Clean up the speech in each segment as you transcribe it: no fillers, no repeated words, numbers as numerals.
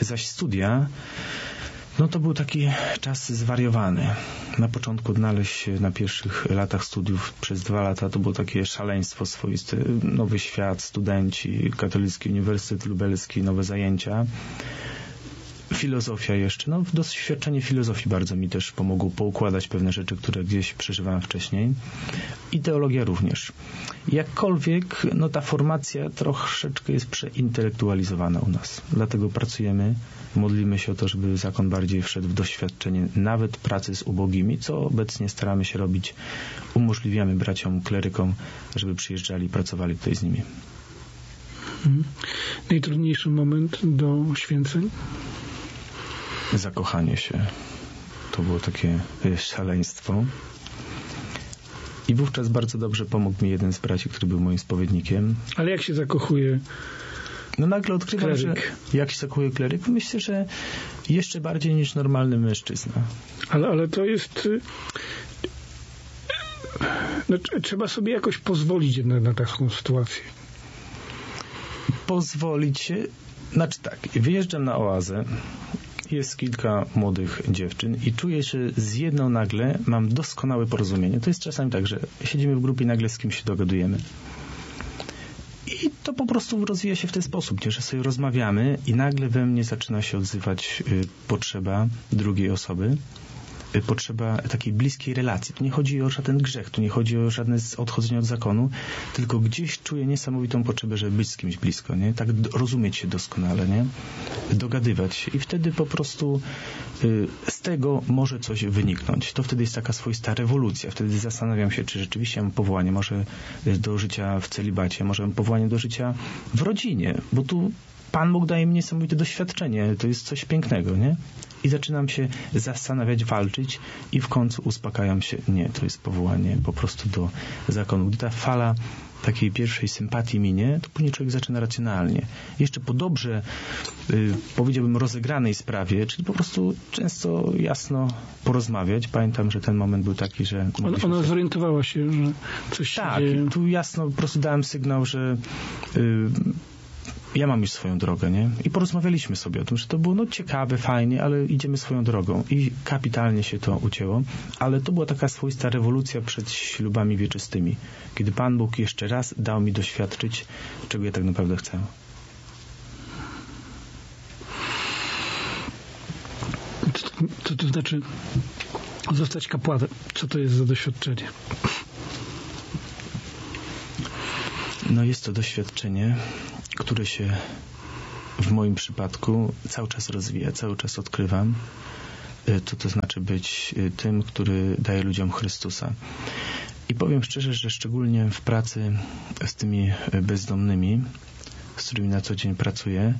Zaś studia, no to był taki czas zwariowany. Na początku odnaleźć się na pierwszych latach studiów przez 2 lata to było takie szaleństwo swoiste. Nowy świat, studenci, Katolicki Uniwersytet Lubelski, nowe zajęcia. Filozofia jeszcze. No, doświadczenie filozofii bardzo mi też pomogło poukładać pewne rzeczy, które gdzieś przeżywałem wcześniej. I teologia również. Jakkolwiek, no ta formacja troszeczkę jest przeintelektualizowana u nas. Dlatego pracujemy, modlimy się o to, żeby zakon bardziej wszedł w doświadczenie nawet pracy z ubogimi, co obecnie staramy się robić. Umożliwiamy braciom, klerykom, żeby przyjeżdżali i pracowali tutaj z nimi. Najtrudniejszy moment do święceń? Zakochanie się. To było takie szaleństwo. I wówczas bardzo dobrze pomógł mi jeden z braci, który był moim spowiednikiem. Ale jak się zakochuje No nagle odkrywam, kleryk? że jak się zakochuje kleryk, myślę, że jeszcze bardziej niż normalny mężczyzna. Ale to jest... No, trzeba sobie jakoś pozwolić jednak na taką sytuację. Pozwolić się... Znaczy tak, wyjeżdżam na oazę, jest kilka młodych dziewczyn i czuję, że z jedną nagle mam doskonałe porozumienie. To jest czasami tak, że siedzimy w grupie i nagle z kimś się dogadujemy. I to po prostu rozwija się w ten sposób, nie? Że sobie rozmawiamy i nagle we mnie zaczyna się odzywać potrzeba drugiej osoby, potrzeba takiej bliskiej relacji. Tu nie chodzi o żaden grzech, tu nie chodzi o żadne odchodzenie od zakonu, tylko gdzieś czuję niesamowitą potrzebę, żeby być z kimś blisko, nie? Tak rozumieć się doskonale, nie? Dogadywać się i wtedy po prostu z tego może coś wyniknąć. To wtedy jest taka swoista rewolucja. Wtedy zastanawiam się, czy rzeczywiście mam powołanie może do życia w celibacie, może mam powołanie do życia w rodzinie, bo tu Pan Bóg daje mi niesamowite doświadczenie. To jest coś pięknego, nie? I zaczynam się zastanawiać, walczyć i w końcu uspokajam się. Nie, to jest powołanie po prostu do zakonu. Gdy ta fala takiej pierwszej sympatii minie, to później człowiek zaczyna racjonalnie. Jeszcze po dobrze, powiedziałbym, rozegranej sprawie, czyli po prostu często jasno porozmawiać. Pamiętam, że ten moment był taki, że... Ona zorientowała się, że coś się dzieje. Tak, tu jasno po prostu dałem sygnał, że... ja mam już swoją drogę, nie? I porozmawialiśmy sobie o tym, że to było ciekawe, fajnie, ale idziemy swoją drogą. I kapitalnie się to ucięło. Ale to była taka swoista rewolucja przed ślubami wieczystymi. Kiedy Pan Bóg jeszcze raz dał mi doświadczyć, czego ja tak naprawdę chcę. Co to znaczy zostać kapłanem? Co to jest za doświadczenie? No jest to doświadczenie, które się w moim przypadku cały czas rozwija, cały czas odkrywam. To znaczy być tym, który daje ludziom Chrystusa. I powiem szczerze, że szczególnie w pracy z tymi bezdomnymi, z którymi na co dzień pracuję,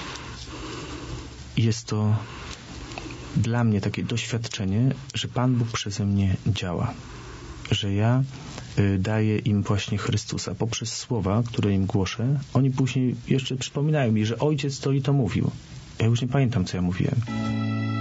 jest to dla mnie takie doświadczenie, że Pan Bóg przeze mnie działa. Że ja daję im właśnie Chrystusa poprzez słowa, które im głoszę. Oni później jeszcze przypominają mi, że ojciec to i to mówił. Ja już nie pamiętam, co ja mówiłem.